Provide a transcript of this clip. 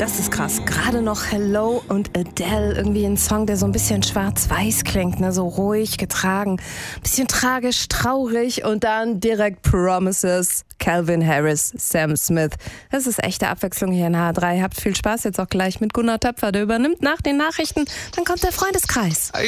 Das ist krass. Gerade noch Hello und Adele. Irgendwie ein Song, der so ein bisschen schwarz-weiß klingt, ne? So ruhig, getragen. Bisschen tragisch, traurig und dann direkt Promises. Calvin Harris, Sam Smith. Das ist echte Abwechslung hier in H3. Habt viel Spaß jetzt auch gleich mit Gunnar Töpfer. Der übernimmt nach den Nachrichten. Dann kommt der Freundeskreis.